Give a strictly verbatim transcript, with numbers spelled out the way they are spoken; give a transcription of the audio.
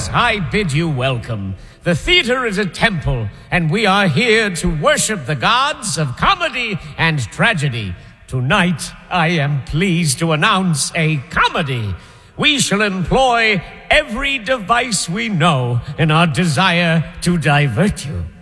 Boys, I bid you welcome. The theater is a temple, and we are here to worship the gods of comedy and tragedy. Tonight, I am pleased to announce a comedy. We shall employ every device we know in our desire to divert you.